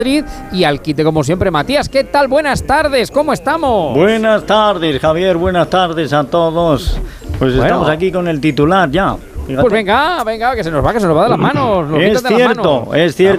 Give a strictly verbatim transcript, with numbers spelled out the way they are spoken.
Y al quite como siempre, Matías, ¿qué tal? Buenas tardes, ¿cómo estamos? Buenas tardes, Javier, buenas tardes a todos. Pues bueno, estamos aquí con el titular ya. Fíjate. Pues venga, venga, que se nos va, que se nos va de las manos. Nos es cierto, las manos. es cierto